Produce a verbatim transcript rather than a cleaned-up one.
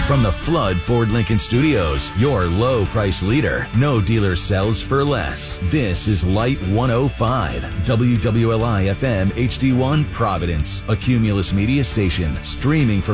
From the Flood Ford Lincoln Studios, your low price leader. No dealer sells for less. This is Light one oh five, W W L I F M H D one Providence, a Cumulus media station, streaming for